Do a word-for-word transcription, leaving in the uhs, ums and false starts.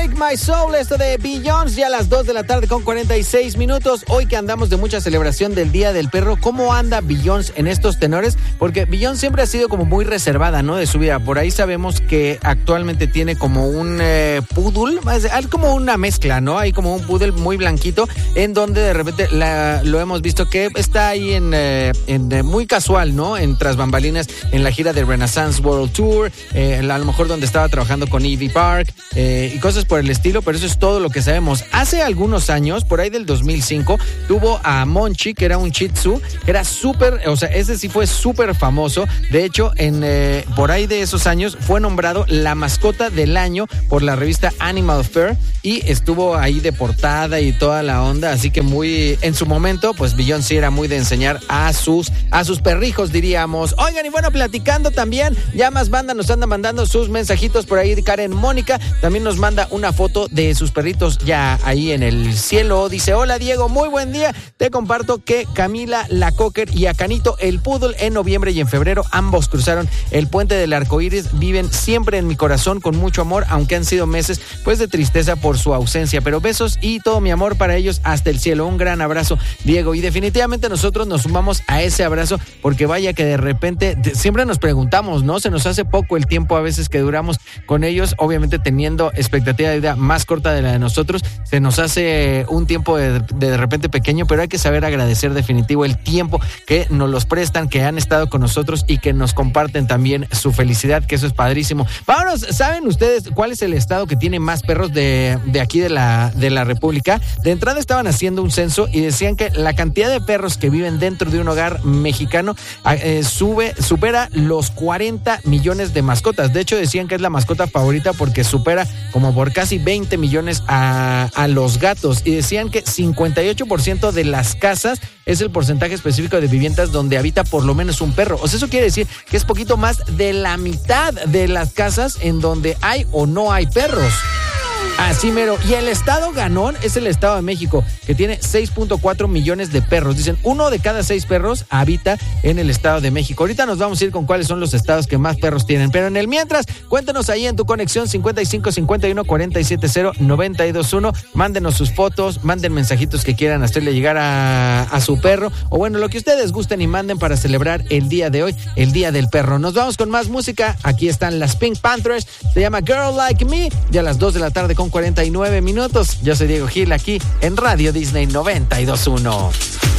Take My Soul, esto de Beyoncé, ya a las dos de la tarde con cuarenta y seis minutos. Hoy que andamos de mucha celebración del Día del Perro, ¿cómo anda Beyoncé en estos tenores? Porque Beyoncé siempre ha sido como muy reservada, ¿no? De su vida. Por ahí sabemos que actualmente tiene como un eh, poodle, es como una mezcla, ¿no? Hay como un poodle muy blanquito, en donde de repente la, lo hemos visto que está ahí en, eh, en eh, muy casual, ¿no? En tras bambalinas, en la gira de Renaissance World Tour, eh, a lo mejor donde estaba trabajando con Ivy Park, eh, y cosas por el estilo, pero eso es todo lo que sabemos. Hace algunos años, por ahí del dos mil cinco, tuvo a Monchi, que era un Shih Tzu, que era súper, o sea, ese sí fue súper famoso. De hecho, en eh, por ahí de esos años fue nombrado la mascota del año por la revista Animal Fair y estuvo ahí de portada y toda la onda, así que muy, en su momento, pues Beyoncé era muy de enseñar a sus, a sus perrijos, diríamos. Oigan, y bueno, platicando también, ya más banda nos anda mandando sus mensajitos por ahí. Karen Mónica también nos manda una foto de sus perritos ya ahí en el cielo. Dice: hola Diego, muy buen día. Te comparto que Camila la Cocker y Acanito el Poodle en noviembre y en febrero ambos cruzaron el puente del arco iris. Viven siempre en mi corazón con mucho amor, aunque han sido meses pues de tristeza por su ausencia. Pero besos y todo mi amor para ellos hasta el cielo. Un gran abrazo, Diego. Y definitivamente nosotros nos sumamos a ese abrazo, porque vaya que de repente siempre nos preguntamos, ¿no? Se nos hace poco el tiempo a veces que duramos con ellos, obviamente teniendo expectativa de vida más corta de la de nosotros, se nos hace un tiempo de, de, de repente pequeño, pero hay que saber agradecer definitivo el tiempo que nos los prestan, que han estado con nosotros y que nos comparten también su felicidad, que eso es padrísimo. Vámonos, ¿saben ustedes cuál es el estado que tiene más perros de, de aquí de la, de la República? De entrada estaban haciendo un censo y decían que la cantidad de perros que viven dentro de un hogar mexicano eh, sube, supera los cuarenta millones de mascotas. De hecho, decían que es la mascota favorita porque supera como por casi veinte millones a, a los gatos, y decían que cincuenta y ocho por ciento de las casas es el porcentaje específico de viviendas donde habita por lo menos un perro. O sea, eso quiere decir que es poquito más de la mitad de las casas en donde hay o no hay perros. Así mero. Y el estado ganón es el Estado de México, que tiene seis punto cuatro millones de perros. Dicen, uno de cada seis perros habita en el Estado de México. Ahorita nos vamos a ir con cuáles son los estados que más perros tienen. Pero en el mientras, cuéntanos ahí en tu conexión cincuenta y cinco cincuenta y uno cuarenta y siete cero noventa y dos uno. Mándenos sus fotos, manden mensajitos que quieran hacerle llegar a, a su perro. O bueno, lo que ustedes gusten y manden para celebrar el día de hoy, el Día del Perro. Nos vamos con más música. Aquí están las Pink Panthers. Se llama Girl Like Me. Ya a las dos de la tarde con cuarenta y nueve minutos. Yo soy Diego Gil aquí en Radio Disney noventa y dos punto uno.